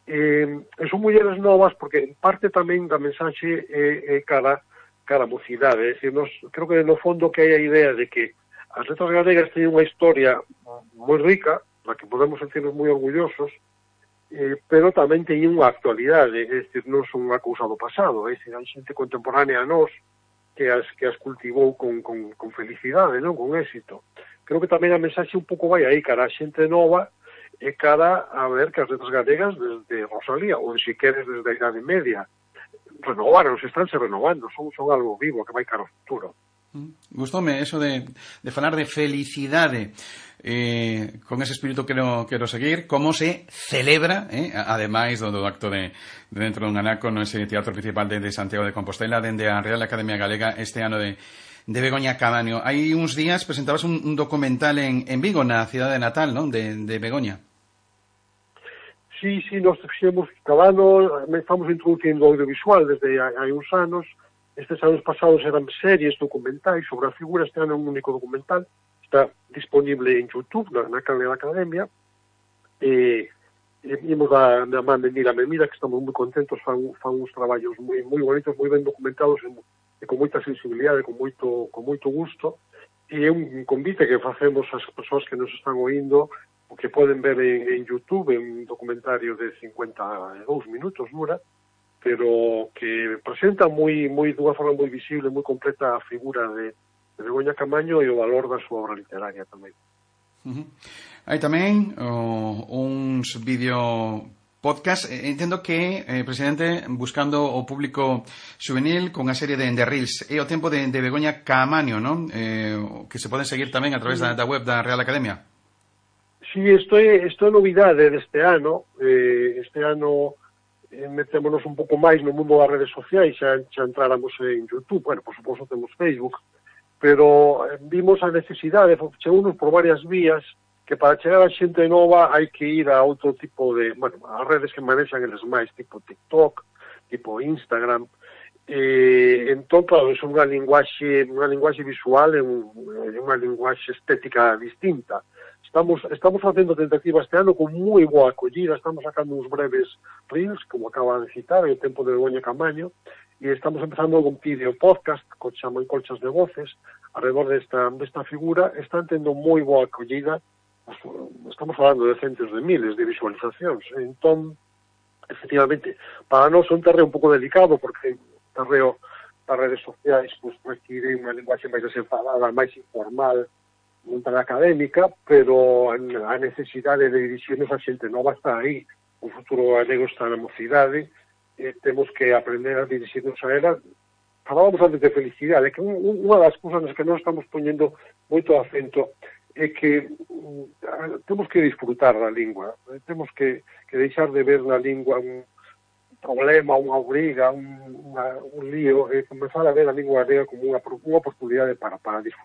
E son mulleres novas porque en parte tamén da mensaxe cara a mocidade. É dicir, creo que no fondo que hai a idea de que as letras galegas teñen unha historia moi rica, na que podemos sentirnos moi orgullosos, pero tamén teñen unha actualidade, é dicir, non son unha cousa do pasado, é dicir, hai xente contemporánea a nós que as cultivou con felicidade, non, con éxito. Creo que tamén a mensaxe un pouco vai aí, cara a xente nova, e cara a ver que as letras galegas desde Rosalía, ou se queres desde a Idade Media, renovaron, estánse renovando, son algo vivo que vai cara ao futuro. Gustoume eso de falar de felicidade, con ese espírito quero seguir, como se celebra, ademais do acto de dentro dun anaco no ese teatro principal de Santiago de Compostela, dende a Real Academia Galega este ano de Begoña Caamaño. Hai uns días presentabas un documental en Vigo, na cidade natal, non, de Begoña. Sí, nos fixemos cada ano, estamos introducindo o audiovisual desde hai uns anos. Estes anos pasados eran series documentais sobre a figura, este ano é un único documental, está disponible en YouTube, na canal da Academia, e vimos da man de Mira Memira, que estamos moi contentos, fan uns traballos moi bonitos, moi ben documentados, e con moita sensibilidade, con moito gusto, e é un convite que facemos ás persoas que nos están oindo, o que poden ver en YouTube, en un documentario de 52 minutos dura, pero que presenta dunha forma moi visible, moi completa a figura de Begoña Caamaño e o valor da súa obra literaria tamén. Hai tamén uns vídeo podcast, entendo que, presidente, buscando o público juvenil con unha serie de reels, é o tempo de Begoña Caamaño, non? Que se poden seguir tamén a través da web da Real Academia. Sí, isto é novidade deste ano. Este ano metémonos un pouco máis no mundo das redes sociais, xa entráramos en YouTube, bueno, por suposto temos Facebook, pero vimos a necesidade, chegounos por varias vías, que para chegar a xente nova hai que ir a outro tipo de, bueno, as redes que manexan eles máis, tipo TikTok, tipo Instagram, entón, claro, é unha linguaxe visual e unha linguaxe estética distinta. Estamos facendo tentativa este ano con moi boa acollida, estamos sacando uns breves reels, como acaba de citar, o tempo de Begoña Caamaño, e estamos empezando un vídeo podcast, que chaman Colchas de Voces, alrededor desta figura, están tendo moi boa acollida, estamos falando de centos de miles de visualizacións, entón, efectivamente, para nós é un terreo un pouco delicado, porque o terreo das redes sociais require unha linguaxe máis desenfadada, máis informal, non tan académica, pero a necesidade de dirixirnos a xente nova está aí. O futuro galego está na mocidade, temos que aprender a dirixirnos a ela. Falábamos antes de felicidade, que unha das cousas nas que nós estamos poñendo moito acento é que temos que disfrutar da lingua, temos que deixar de ver na lingua un problema, unha obriga, un lío, e comenzar a ver a lingua galega como unha oportunidade para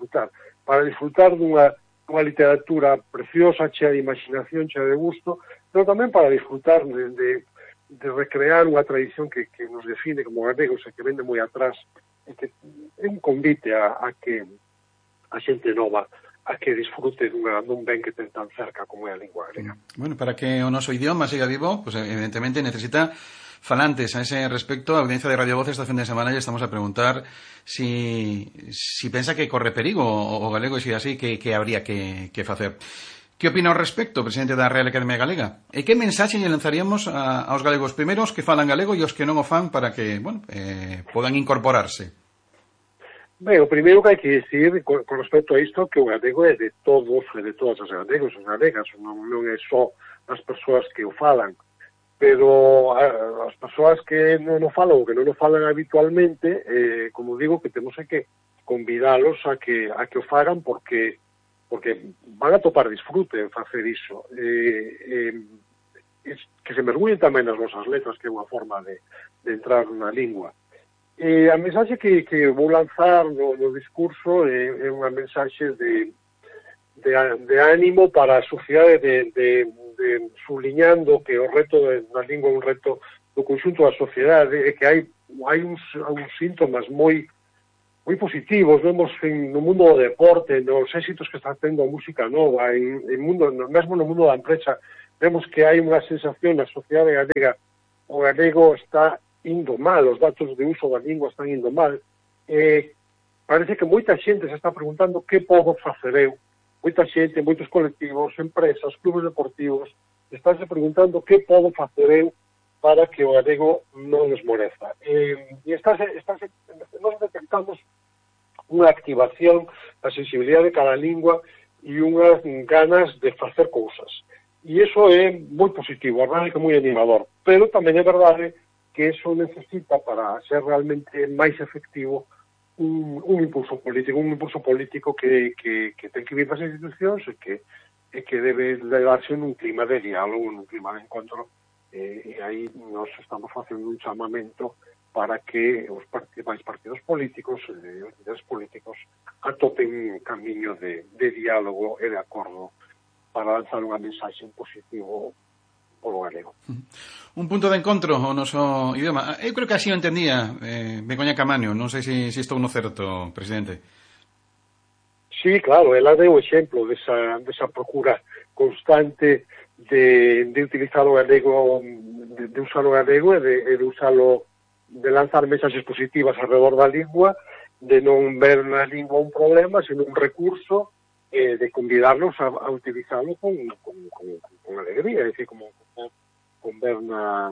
disfrutar dunha literatura preciosa, chea de imaginación, chea de gusto, pero tamén para disfrutar de recrear unha tradición que nos define como galegos e que vende moi atrás, e que é un convite a que a xente nova a que disfrute dun ben que ten tan cerca como é a lingua galega. Bueno, para que o noso idioma siga vivo, pues evidentemente necesita falantes. A ese respecto, a audiencia de Radio Voces esta fin de semana ya estamos a preguntar si pensa que corre perigo o galego, e se así, que habría que facer. Que opina ao respecto, presidente da Real Academia Galega? E que mensaxe lle lanzaríamos aos galegos primeiros que falan galego e os que non o fan para que, podan incorporarse? Ben, o primeiro que hai que dicir con respecto a isto, que o galego é de todos e de todas as galegos e galegas, non é só as persoas que o falan, pero as persoas que non o falan ou que non o falan habitualmente, como digo, que temos que convidalos a que o fagan porque van a topar disfrute en facer iso. Que se mergullen tamén nas vosas letras, que é unha forma de entrar na lingua. A mensaxe que vou lanzar no discurso é unha mensaxe de ánimo para a sociedade, de subliñando que o reto da lingua é un reto do conxunto da sociedade, e que hai uns síntomas moi positivos. Vemos no mundo do deporte, nos éxitos que está tendo a música nova, mesmo no mundo da empresa, vemos que hai unha sensación na sociedade galega, o galego está indo mal, os datos de uso da lingua están indo mal. Parece que moita xente se está preguntando que podo facer eu. Moita xente, moitos colectivos, empresas, clubes deportivos, estánse preguntando que podo facer eu para que o galego non esmoreza. E nós detectamos unha activación da sensibilidade de cada lingua e unhas ganas de facer cousas. E iso é moi positivo, a verdade que é moi animador. Pero tamén é verdade que iso necesita, para ser realmente máis efectivo, un impulso político que ten que vir das institucións e que debe darse nun clima de diálogo, nun clima de encontro, e aí nós estamos facendo un chamamento para que os principais partidos políticos e os líderes políticos atopen un camiño de diálogo e de acordo para lanzar unha mensaxe en positivo polo galego. Un punto de encontro ao noso idioma. Eu creo que así o entendía Begoña Caamaño. Non sei se estou no certo, presidente. Sí, claro, ela deu exemplo desa procura constante de utilizar o galego, de usar o galego e de usalo, de lanzar mensaxes positivas alrededor da lingua, de non ver na lingua un problema, sino un recurso, de convidarnos a utilizarlo con alegría, é dicir, con ver na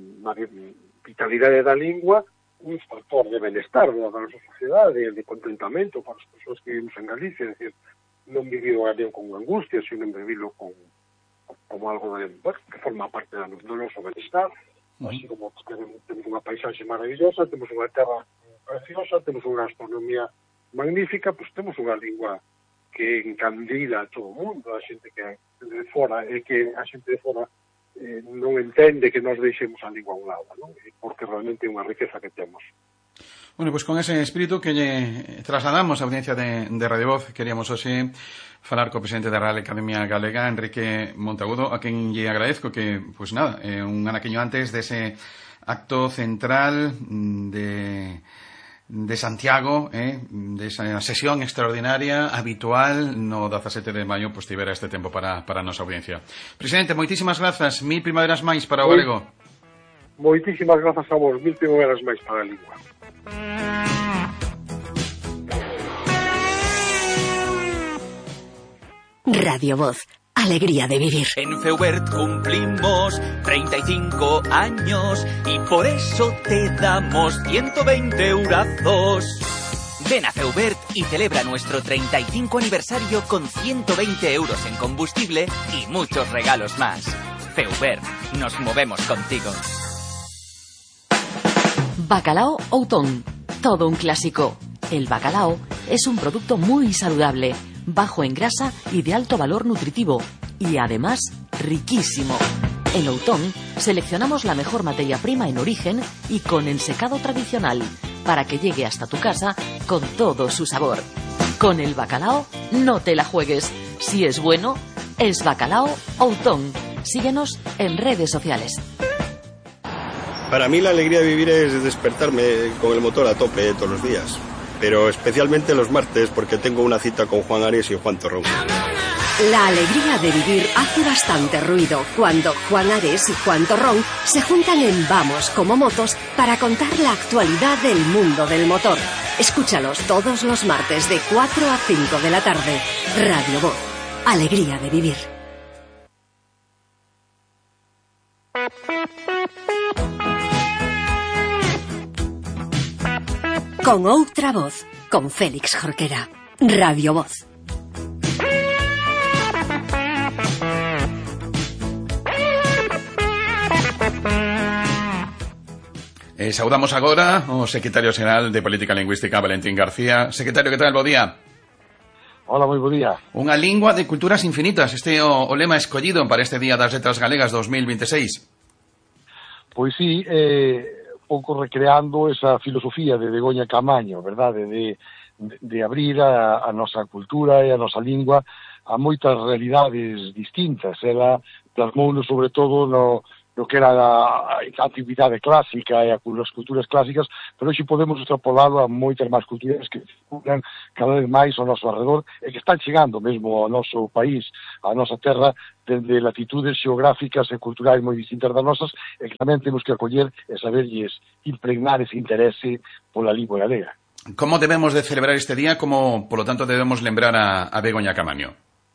vitalidade da lingua un factor de benestar da nosa sociedade, de contentamento para as persoas que vivimos en Galicia, é dicir, non vivir o galego con angustia, sino vivilo como algo que forma parte do noso benestar, así como temos unha paisaxe maravillosa, temos unha terra preciosa, temos unha gastronomía magnífica, pois temos unha lingua que encandila a todo o mundo, a xente que de fora, e que a xente de fora non entende que nós deixemos a lingua a un lado, non? Porque realmente é unha riqueza que temos. Bueno, pues con ese espírito que lle trasladamos a audiencia de Radio Voz, queríamos hoxe falar co presidente da Real Academia Galega, Enrique Monteagudo, a quen lle agradezco que, pues nada, un anaquiño antes dese acto central de Santiago, desa sesión extraordinaria habitual no 17 de maio, pues tivera este tempo para a nosa audiencia. Presidente, moitísimas grazas, 1000 primaveras máis para o galego. Moitísimas grazas a vos, 1000 primaveras máis para a lingua. Radio Voz, alegría de vivir. En Feubert cumplimos 35 años y por eso te damos 120 eurazos. Ven a Feubert y celebra nuestro 35 aniversario con 120 euros en combustible y muchos regalos más. Feubert, nos movemos contigo. Bacalao Outón, todo un clásico. El bacalao es un producto muy saludable, bajo en grasa y de alto valor nutritivo, y además riquísimo. En Outón seleccionamos la mejor materia prima en origen y con ensecado tradicional, para que llegue hasta tu casa con todo su sabor. Con el bacalao no te la juegues. Si es bueno, es Bacalao Outón. Síguenos en redes sociales. Para mí la alegría de vivir es despertarme con el motor a tope todos los días, pero especialmente los martes porque tengo una cita con Juan Ares y Juan Torrón. La alegría de vivir hace bastante ruido cuando Juan Ares y Juan Torrón se juntan en Vamos como Motos para contar la actualidad del mundo del motor. Escúchalos todos los martes de 4 a 5 de la tarde. Radio Voz, alegría de vivir. Con outra voz, con Félix Jorquera. Radio Voz. Saudamos agora o secretario xeral de Política Lingüística, Valentín García. Secretario, que tal? Bo día. Hola, moi bo día. Unha lingua de culturas infinitas. Este é o lema escollido para este Día das Letras Galegas 2026. Pois sí, pouco recreando esa filosofía de Begoña Caamaño, verdade, de abrir a nosa cultura e a nosa lingua a moitas realidades distintas. Ela plasmouno sobre todo no que era a antigüidade clásica e as culturas clásicas, pero hoxe podemos extrapolalo a moitas máis culturas que circulan cada vez máis ao noso alrededor e que están chegando mesmo ao noso país, á nosa terra, dende latitudes xeográficas e culturais moi distintas das nosas, e que tamén temos que acoller e saberlles impregnar ese interese pola lingua galega. Como debemos de celebrar este día? Como, por lo tanto, debemos lembrar a Begoña Caamaño?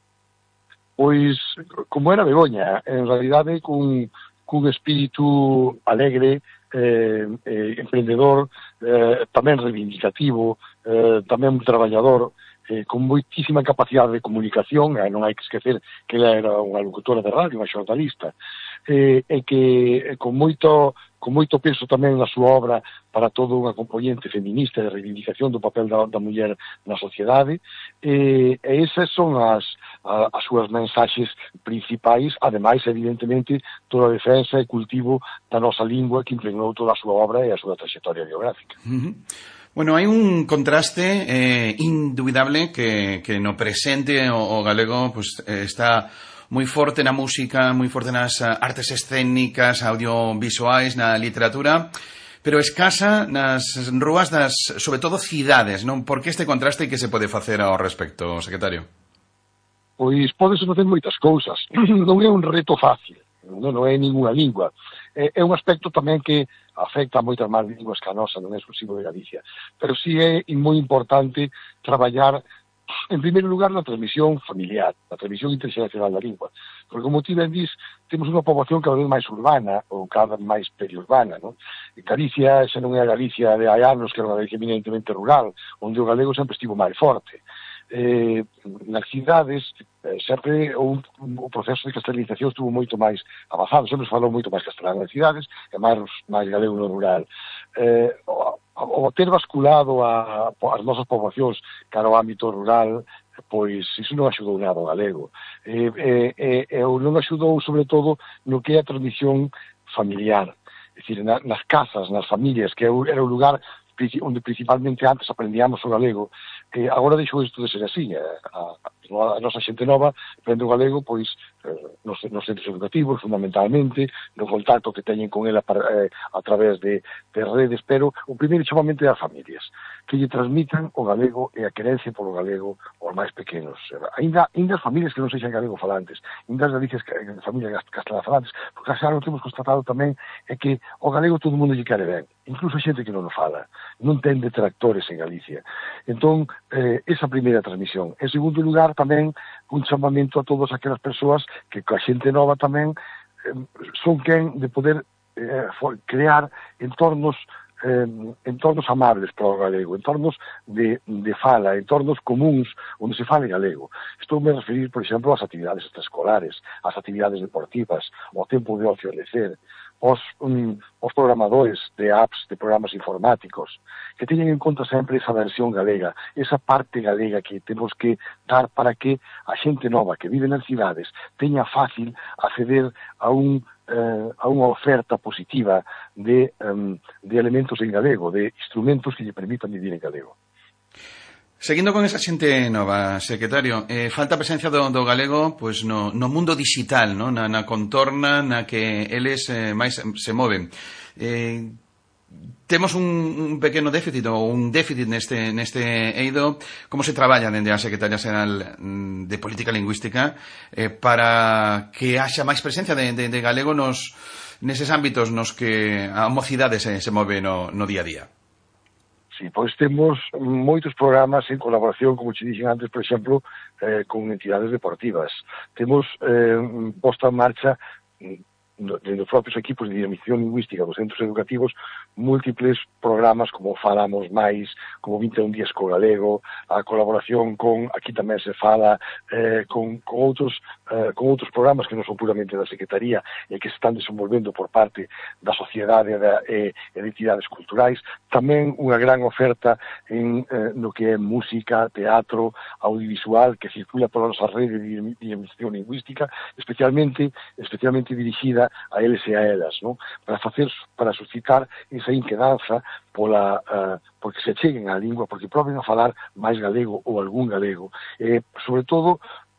Pois, como era Begoña, en realidade cun espírito alegre, emprendedor, tamén reivindicativo, tamén traballador, con moitísima capacidade de comunicación, non hai que esquecer que ela era unha locutora de radio, unha xornalista, e que con moito peso tamén na súa obra para toda unha componente feminista de reivindicación do papel da muller na sociedade, e esas son as súas mensaxes principais, ademais, evidentemente, toda a defensa e cultivo da nosa lingua que impregnou toda a súa obra e a súa trayectoria biográfica. Bueno, hai un contraste indubidable que no presente o galego pues, está moi forte na música, moi forte nas artes escénicas, audiovisuais, na literatura, pero escasa nas rúas das, sobre todo, cidades, non? Por que este contraste e que se pode facer ao respecto, secretario? Pois podes facer moitas cousas. Non é un reto fácil, non é ninguna lingua. É un aspecto tamén que afecta a moitas máis linguas que a nosa, non é exclusivo de Galicia. Pero sí é moi importante traballar, en primeiro lugar, na transmisión familiar, na transmisión interxeracional da lingua. Porque, como ti ben dis, temos unha poboación cada vez máis urbana, ou cada vez máis periurbana, non? En Galicia, xa non é a Galicia de hai anos, que era unha Galicia eminentemente rural, onde o galego sempre estivo máis forte. Nas cidades sempre o proceso de castellanización estuvo moito máis avanzado, sempre se falou moito máis castelán nas cidades e máis galego no rural. O ter basculado as nosas poboacións cara ao ámbito rural, pois iso non axudou nada ao galego. Non axudou sobre todo no que é a transmisión familiar, é dicir, nas casas, nas familias, que era o lugar onde principalmente antes aprendíamos o galego. Agora deixou isto de ser así. A nosa xente nova aprende o galego pois nos centros educativos, fundamentalmente, no contacto que teñen con ela a través de redes, pero o primeiro chamamento é as familias, que lle transmitan o galego e a querencia polo galego aos máis pequenos. Ainda as familias que non sexan galego falantes, ainda as familias castelán falantes, porque xa o temos constatado tamén é que o galego todo o mundo lle quere ben, incluso a xente que non o fala, non ten detractores en Galicia. Entón, esa primeira transmisión. En segundo lugar, tamén un chamamento a todas aquelas persoas que coa xente nova tamén son quen de poder crear entornos amables para o galego, entornos de fala, entornos comuns onde se fale galego. Estou me a referir, por exemplo, ás actividades extraescolares, ás actividades deportivas, ao tempo de ocio e lecer, os programadores de apps, de programas informáticos, que teñen en conta sempre esa versión galega, esa parte galega que temos que dar para que a xente nova que vive nas cidades teña fácil acceder a unha oferta positiva de elementos en galego, de instrumentos que lle permitan vivir en galego. Seguindo con esa xente nova, secretario, falta a presencia do galego pois no mundo digital, no? na contorna na que eles máis se moven. Temos un pequeno déficit ou un déficit neste eido. Como se traballa dende a Secretaría Xeral de Política Lingüística para que haxa máis presencia de galego neses ámbitos nos que a mocidade se move no día a día? Sí, pois temos moitos programas en colaboración, como te dixen antes, por exemplo, con entidades deportivas. Temos posta en marcha dentro dos propios equipos de dinamización lingüística dos centros educativos múltiples programas como Falamos Máis, como 21 días co galego, a colaboración con, aquí tamén se fala, con outros programas que non son puramente da Secretaría e que se están desenvolvendo por parte da sociedade e de entidades culturais. Tamén unha gran oferta no que é música, teatro, audiovisual, que circula pola nosa rede de dinamización lingüística, especialmente dirixida a eles e a elas, non? Para suscitar esa inquedanza porque se cheguen á lingua, porque proben a falar máis galego ou algún galego. Sobre todo,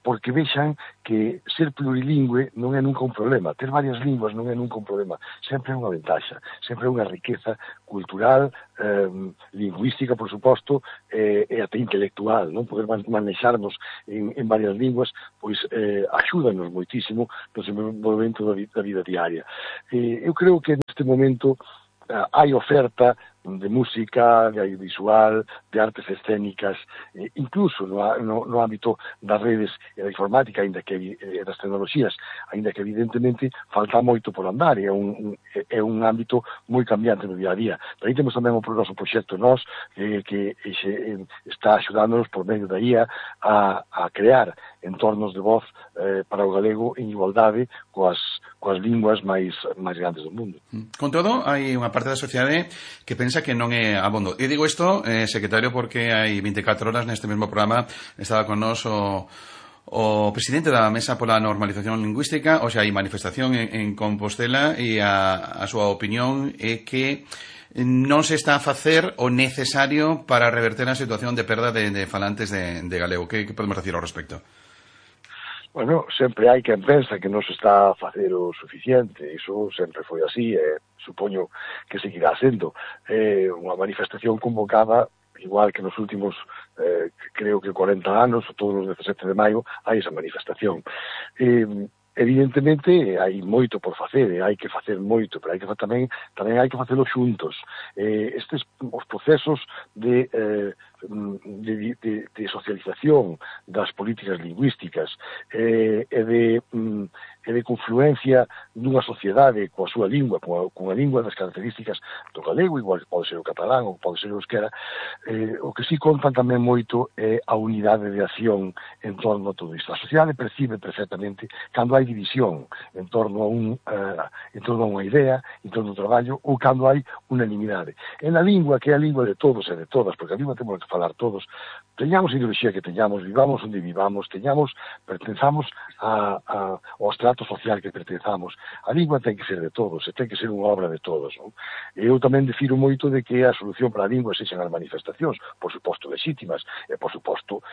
porque vexan que ser plurilingüe non é nunca un problema, ter varias linguas non é nunca un problema, sempre é unha ventaxa, sempre é unha riqueza cultural, lingüística, por suposto, e até intelectual, non? Poder manexarnos en varias linguas, pois axúdanos moitísimo no desenvolvemento da vida diaria. Eu creo que neste momento hai oferta de música, de audiovisual, de artes escénicas, incluso no ámbito das redes e da informática, das tecnoloxías, aínda que evidentemente falta moito por andar, é un ámbito moi cambiante no día a día. Aí temos tamén o noso proxecto NOS, que está axudándonos por medio da IA a crear entornos de voz para o galego en igualdade coas linguas máis grandes do mundo. Con todo, hai unha parte da sociedade que pensa que non é abondo. E digo isto, secretario, porque hai 24 horas neste mesmo programa estaba con nós o presidente da Mesa pola Normalización Lingüística, o sea, hai manifestación en Compostela, e a súa opinión é que non se está a facer o necesario para reverter a situación de perda de falantes de galego. Que podemos decir ao respecto? Bueno, sempre hai quen pensa que non se está a facer o suficiente, iso sempre foi así, supoño que seguirá sendo. Unha manifestación convocada, igual que nos últimos, creo que 40 anos, todos os 17 de maio, hai esa manifestación. Evidentemente hai moito por facer, hai que facer moito, pero tamén hai que facelo xuntos. Os procesos de socialización das políticas lingüísticas e de confluencia dunha sociedade coa súa lingua, cunha lingua das características do galego, igual que pode ser o catalán ou pode ser o euskera, o que sí contan tamén moito é a unidade de acción en torno a todo isto. A sociedade percibe perfectamente cando hai división en torno a unha idea, en torno ao traballo, ou cando hai unanimidade. En a lingua, que é a lingua de todos e de todas, porque a lingua temos que falar todos, teñamos ideoloxía que teñamos, vivamos onde vivamos, pertenzamos ao estrato social que pertenzamos. A lingua ten que ser de todos, e ten que ser unha obra de todos, non? Eu tamén defiro moito de que a solución para a lingua sexan as manifestacións, por suposto legítimas, e por suposto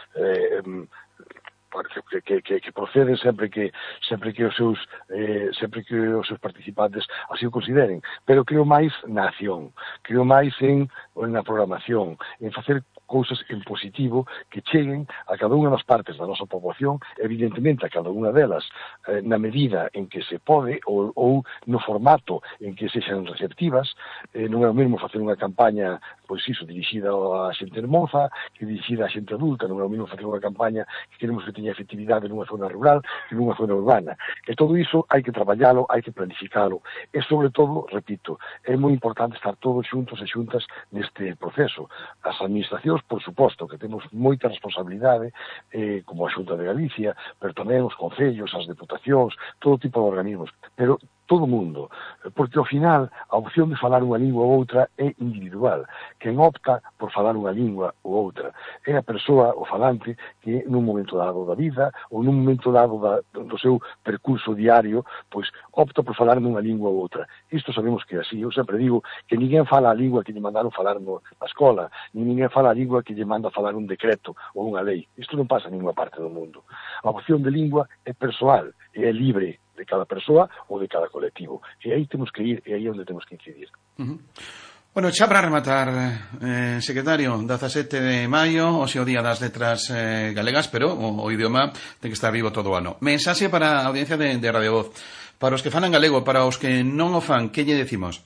que proceden sempre que os seus participantes así o consideren, pero creo máis na acción, creo máis na programación, en facer cousas en positivo que cheguen a cada unha das partes da nosa poboación, evidentemente a cada unha delas na medida en que se pode ou no formato en que sexan receptivas. Non é o mesmo facer unha campaña dirixida a xente moza que dirixida a xente adulta, non é o mesmo facer unha campaña que queremos que teña efectividade nunha zona rural que nunha zona urbana. E todo iso hai que traballalo, hai que planificalo, e sobre todo, repito, é moi importante estar todos xuntos e xuntas neste proceso. As administracións, por suposto, que temos moita responsabilidade, como a Xunta de Galicia, pero tamén os concellos, as deputacións, todo tipo de organismos, pero todo o mundo, porque ao final a opción de falar unha lingua ou outra é individual. Quen opta por falar unha lingua ou outra é a persoa, o falante, que nun momento dado da vida ou nun momento dado do seu percurso diario, pois opta por falar nunha lingua ou outra. Isto sabemos que é así. Eu sempre digo que ninguén fala a lingua que lle mandaron falar na escola, ninguén fala a lingua que lle manda falar un decreto ou unha lei. Isto non pasa en ninguna parte do mundo. A opción de lingua é persoal e é libre de cada persoa ou de cada colectivo. E aí temos que ir, e aí é onde temos que incidir. Bueno, xa para rematar, secretario, 17 de maio, o seu Día das Letras Galegas, pero o idioma ten que estar vivo todo o ano. Mensaxe para a audiencia de Radio Voz. Para os que fan en galego, para os que non o fan, que lle decimos?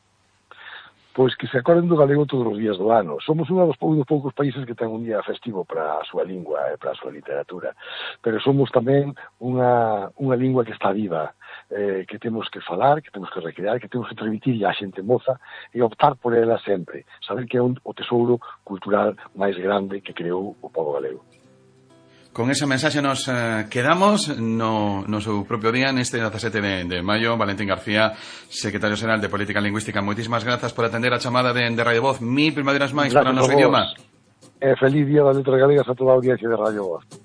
Pois que se acorden do galego todos os días do ano. Somos un dos poucos países que ten un día festivo para a súa lingua e para a súa literatura, pero somos tamén unha lingua que está viva, que temos que falar, que temos que recrear, que temos que transmitir a xente moza e optar por ela sempre, saber que é o tesouro cultural máis grande que creou o pobo galego. Con ese mensaxe nos quedamos no seu propio día neste 17 de maio. Valentín García, secretario xeral de Política Lingüística, moitísimas grazas por atender a chamada de Radio Voz. Mil primaveras máis para o noso idioma. Feliz Día das Letras Galegas a toda a audiencia de Radio Voz.